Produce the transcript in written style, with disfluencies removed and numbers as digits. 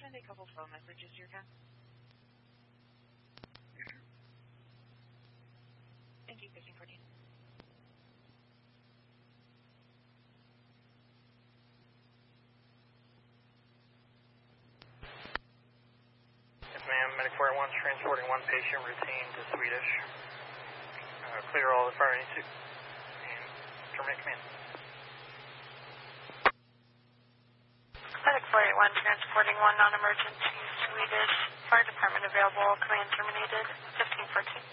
send a couple phone messages to your account. Thank you, 1514. Yes, ma'am. Medic 401 transporting one patient routine to Swedish. Clear all the fire needs to. And terminate command. Medic 481 transporting one non-emergency Swedish. Fire department available. Command terminated. 1514.